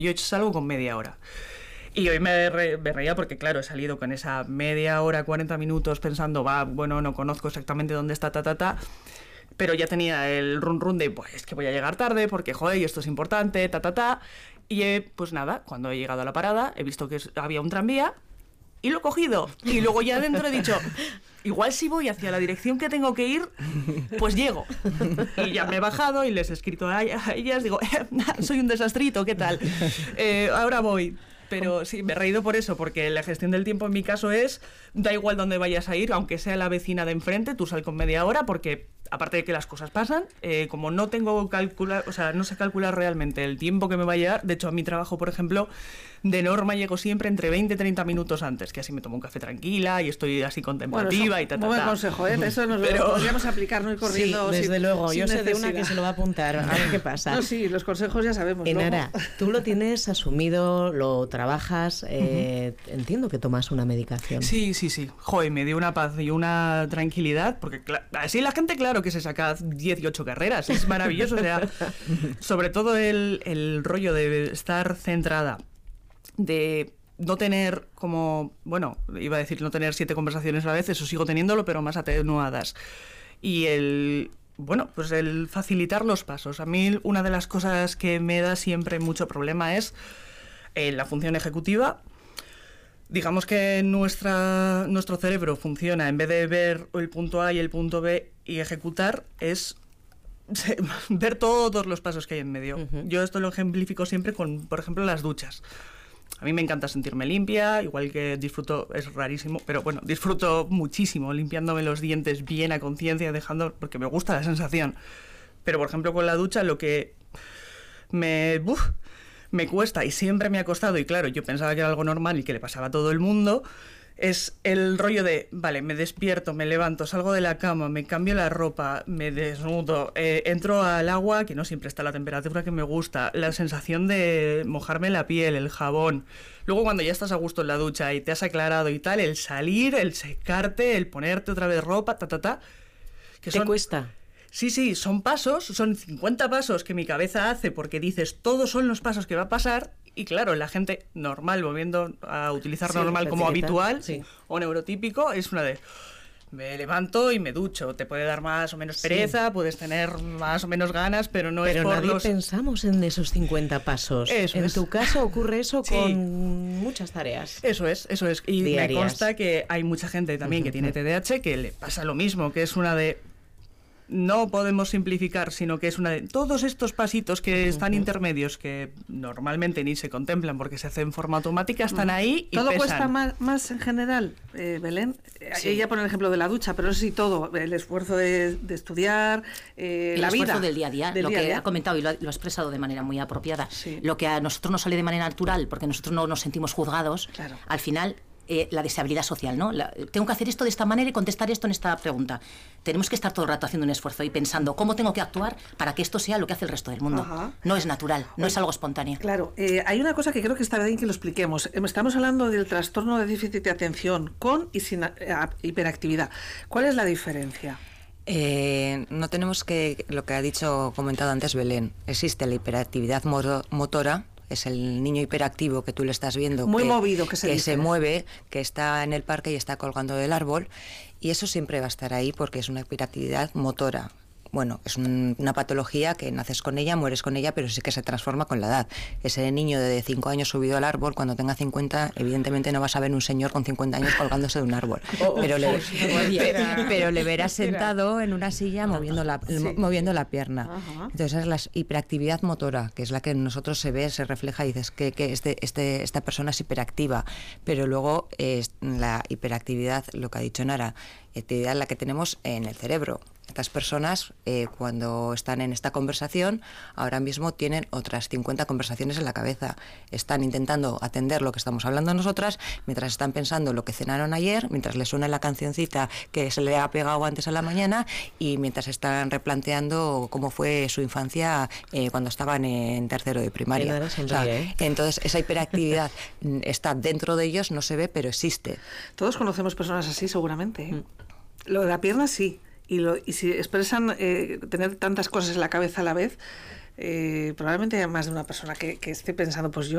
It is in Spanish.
Yo salgo con media hora. Y hoy me reía porque, claro, he salido con esa media hora, 40 minutos pensando, bueno, no conozco exactamente dónde está, pero ya tenía el run de, pues es que voy a llegar tarde porque, joder, y esto es importante, y pues nada, cuando he llegado a la parada, he visto que había un tranvía y lo he cogido. Y luego ya dentro he dicho, igual si voy hacia la dirección que tengo que ir, pues llego. Y ya me he bajado y les he escrito a ellas, digo, soy un desastrito, ¿qué tal? Ahora voy. Pero sí, me he reído por eso, porque la gestión del tiempo en mi caso es, da igual dónde vayas a ir, aunque sea la vecina de enfrente, tú sal con media hora, porque aparte de que las cosas pasan, como no tengo no sé calcular realmente el tiempo que me va a llevar, de hecho a mi trabajo, por ejemplo, de norma llego siempre entre 20 y 30 minutos antes, que así me tomo un café tranquila y estoy así contemplativa, bueno, y muy buen consejo, ¿eh? Eso nos lo podríamos aplicar, no ir corriendo. Sí, desde luego, yo sé de una necesidad. que se lo va a apuntar, a ver qué pasa. No, sí, los consejos ya sabemos. Enara, tú lo tienes asumido, lo trabajas, entiendo que tomas una medicación. Sí. Joder, me dio una paz y una tranquilidad, porque así la gente, claro, que se saca 18 carreras, es maravilloso, o sea, sobre todo el rollo de estar centrada, de no tener como, bueno, iba a decir no tener 7 conversaciones a la vez, eso sigo teniéndolo, pero más atenuadas. Y el facilitar los pasos. A mí una de las cosas que me da siempre mucho problema es la función ejecutiva. Digamos que nuestro cerebro funciona, en vez de ver el punto A y el punto B y ejecutar, es ver todos los pasos que hay en medio. Yo esto lo ejemplifico siempre con, por ejemplo, las duchas. A mí me encanta sentirme limpia, igual que disfruto, es rarísimo, pero bueno, disfruto muchísimo limpiándome los dientes bien a conciencia, porque me gusta la sensación. Pero, por ejemplo, con la ducha lo que me cuesta, y siempre me ha costado, y claro, yo pensaba que era algo normal y que le pasaba a todo el mundo, es el rollo de, vale, me despierto, me levanto, salgo de la cama, me cambio la ropa, me desnudo, entro al agua, que no siempre está a la temperatura que me gusta, la sensación de mojarme la piel, el jabón. Luego cuando ya estás a gusto en la ducha y te has aclarado y tal, el salir, el secarte, el ponerte otra vez ropa, ¿Te cuesta? Sí, son 50 pasos que mi cabeza hace porque dices, todos son los pasos que va a pasar, y claro, la gente normal, volviendo a utilizar normal como habitual, o neurotípico, es una de, me levanto y me ducho, te puede dar más o menos pereza, puedes tener más o menos ganas, pero no es por nadie pensamos en esos 50 pasos. En tu caso ocurre eso con muchas tareas. Eso es. Y diarias. Me consta que hay mucha gente también que tiene TDAH que le pasa lo mismo, que es una de... No podemos simplificar, sino que es una de todos estos pasitos que están intermedios, que normalmente ni se contemplan porque se hacen en forma automática, están ahí y todo pesan. Cuesta más en general, Belén. Ella pone el ejemplo de la ducha, pero no sé si todo, el esfuerzo de estudiar, la vida. El esfuerzo del día a día, lo que ha comentado y lo ha expresado de manera muy apropiada. Lo que a nosotros nos sale de manera natural, porque nosotros no nos sentimos juzgados, al final... la deseabilidad social, ¿no? Tengo que hacer esto de esta manera y contestar esto en esta pregunta. Tenemos que estar todo el rato haciendo un esfuerzo y pensando cómo tengo que actuar para que esto sea lo que hace el resto del mundo. No es natural, no es algo espontáneo. Claro, hay una cosa que creo que está bien que lo expliquemos. Estamos hablando del trastorno de déficit de atención con y sin hiperactividad. ¿Cuál es la diferencia? No tenemos que, lo que ha comentado antes Belén, existe la hiperactividad motora. Es el niño hiperactivo que tú le estás viendo, muy movido, que se mueve, que está en el parque y está colgando del árbol, y eso siempre va a estar ahí porque es una hiperactividad motora. Bueno, es una patología que naces con ella, mueres con ella, pero sí que se transforma con la edad. Ese niño de 5 años subido al árbol, cuando tenga 50, evidentemente no vas a ver un señor con 50 años colgándose de un árbol. Pero le verás sentado en una silla moviendo la pierna. Entonces es la hiperactividad motora, que es la que en nosotros se refleja y dices que esta persona es hiperactiva. Pero luego la hiperactividad, lo que ha dicho Nara, actividad la que tenemos en el cerebro. Estas personas, cuando están en esta conversación, ahora mismo tienen otras 50 conversaciones en la cabeza. Están intentando atender lo que estamos hablando nosotras, mientras están pensando lo que cenaron ayer, mientras les suena la cancioncita que se le ha pegado antes a la mañana, y mientras están replanteando cómo fue su infancia cuando estaban en tercero de primaria. Entonces, esa hiperactividad está dentro de ellos, no se ve, pero existe. Todos conocemos personas así, seguramente. Lo de la pierna, sí. Y si expresan tener tantas cosas en la cabeza a la vez, probablemente haya más de una persona que esté pensando, pues yo